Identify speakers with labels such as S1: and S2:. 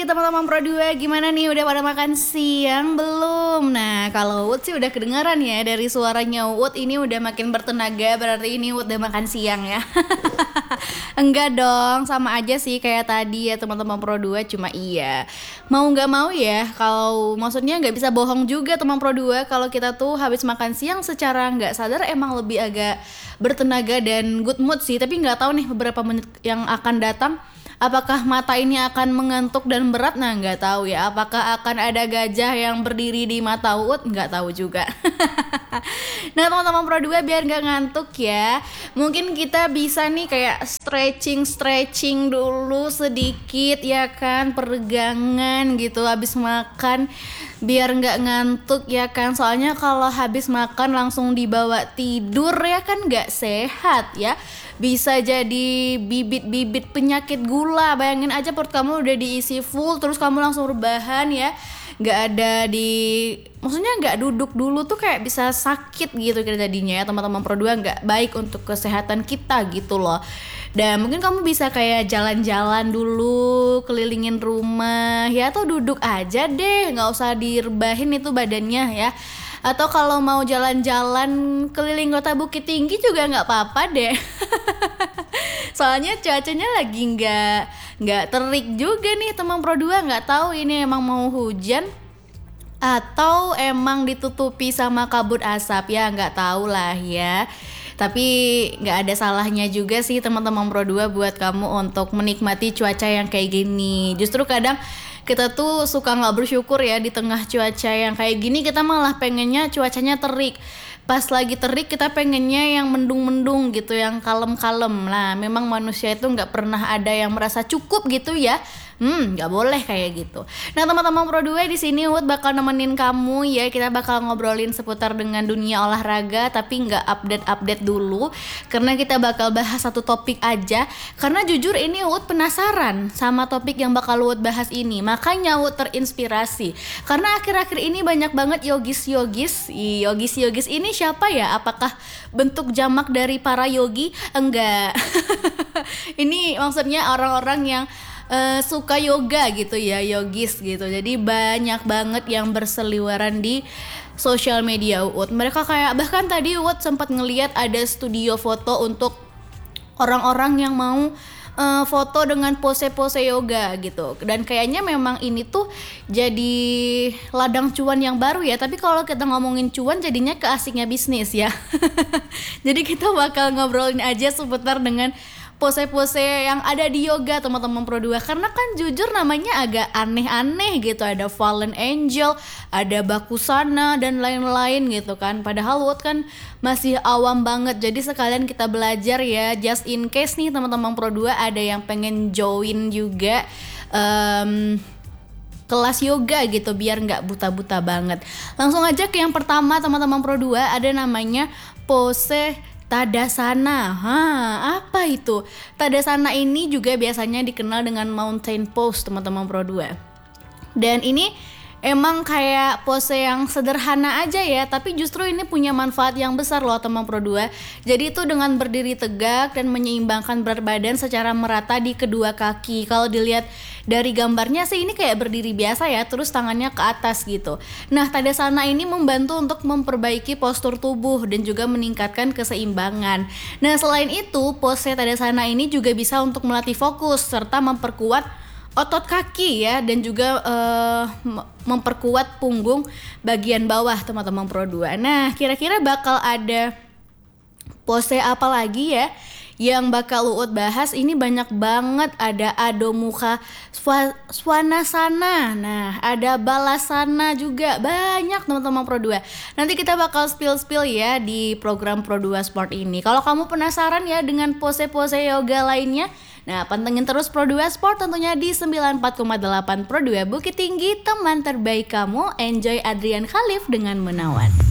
S1: teman-teman Pro 2, gimana nih, udah pada makan siang belum? Nah, kalau Uut sih udah kedengaran ya dari suaranya Uut, ini udah makin bertenaga, berarti ini Uut udah makan siang ya. Enggak dong, sama aja sih kayak tadi ya teman-teman Pro 2, cuma iya mau nggak mau ya, kalau maksudnya nggak bisa bohong juga teman Pro 2, kalau kita tuh habis makan siang secara nggak sadar emang lebih agak bertenaga dan good mood sih. Tapi nggak tahu nih beberapa menit yang akan datang, apakah mata ini akan mengantuk dan berat? Nah, nggak tahu ya. Apakah akan ada gajah yang berdiri di mata Uut? Nggak tahu juga. Nah, teman-teman Pro 2, biar nggak ngantuk ya, mungkin kita bisa nih kayak stretching dulu sedikit ya kan, peregangan gitu habis makan, biar nggak ngantuk ya kan. Soalnya kalau habis makan langsung dibawa tidur ya kan nggak sehat ya, bisa jadi bibit-bibit penyakit gula. Bayangin aja perut kamu udah diisi full terus kamu langsung rebahan ya, nggak ada maksudnya nggak duduk dulu tuh kayak bisa sakit gitu kita jadinya ya teman-teman Pro 2, nggak baik untuk kesehatan kita gitu loh. Dan mungkin kamu bisa kayak jalan-jalan dulu, kelilingin rumah ya, atau duduk aja deh, nggak usah direbahin itu badannya ya. Atau kalau mau jalan-jalan keliling kota Bukit Tinggi juga nggak apa-apa deh. Soalnya cuacanya lagi nggak terik juga nih teman Pro 2, nggak tahu ini emang mau hujan atau emang ditutupi sama kabut asap ya, nggak tahu lah ya. Tapi nggak ada salahnya juga sih teman-teman Pro 2 buat kamu untuk menikmati cuaca yang kayak gini. Justru kadang kita tuh suka nggak bersyukur ya, di tengah cuaca yang kayak gini kita malah pengennya cuacanya terik. Pas lagi terik kita pengennya yang mendung-mendung gitu, yang kalem-kalem. Nah, memang manusia itu nggak pernah ada yang merasa cukup gitu ya. Nggak boleh kayak gitu. Nah, teman-teman Pro 2, di sini Uut bakal nemenin kamu ya. Kita bakal ngobrolin seputar dengan dunia olahraga, tapi nggak update dulu, karena kita bakal bahas satu topik aja. Karena jujur ini Uut penasaran sama topik yang bakal Uut bahas ini. Makanya Uut terinspirasi. Karena akhir-akhir ini banyak banget yogis ini siapa ya? Apakah bentuk jamak dari para yogi? Enggak. Ini maksudnya orang-orang yang suka yoga gitu ya, yogis gitu. Jadi banyak banget yang berseliweran di sosial media Uut. Mereka kayak, bahkan tadi Uut sempat ngeliat ada studio foto untuk orang-orang yang mau foto dengan pose-pose yoga gitu. Dan kayaknya memang ini tuh jadi ladang cuan yang baru ya. Tapi kalau kita ngomongin cuan jadinya keasiknya bisnis ya. Jadi kita bakal ngobrolin aja seputar dengan pose-pose yang ada di yoga teman-teman Pro 2. Karena kan jujur namanya agak aneh-aneh gitu. Ada Fallen Angel, ada Bakusana dan lain-lain gitu kan. Padahal Uut kan masih awam banget. Jadi sekalian kita belajar ya, just in case nih teman-teman Pro 2 ada yang pengen join juga kelas yoga gitu, biar nggak buta-buta banget. Langsung aja ke yang pertama teman-teman Pro 2, ada namanya pose Tadasana. Apa itu? Tadasana ini juga biasanya dikenal dengan mountain pose teman-teman Pro 2. Dan ini emang kayak pose yang sederhana aja ya, tapi justru ini punya manfaat yang besar loh teman Pro 2. Jadi itu dengan berdiri tegak dan menyeimbangkan berat badan secara merata di kedua kaki. Kalau dilihat dari gambarnya sih ini kayak berdiri biasa ya, terus tangannya ke atas gitu. Nah, Tadasana ini membantu untuk memperbaiki postur tubuh dan juga meningkatkan keseimbangan. Nah, selain itu, pose Tadasana ini juga bisa untuk melatih fokus serta memperkuat otot kaki ya, dan juga memperkuat punggung bagian bawah teman-teman Pro 2. Nah, kira-kira bakal ada pose apa lagi ya yang bakal Uut bahas? Ini banyak banget. Ada Adho Mukha Svanasana, nah ada Balasana juga, banyak teman-teman Pro 2. Nanti kita bakal spill ya di program Pro 2 Sport ini. Kalau kamu penasaran ya dengan pose-pose yoga lainnya, nah pantengin terus Pro 2 Sport tentunya di 94,8 Pro 2 Bukit Tinggi, teman terbaik kamu. Enjoy Adrian Khalif dengan Menawan.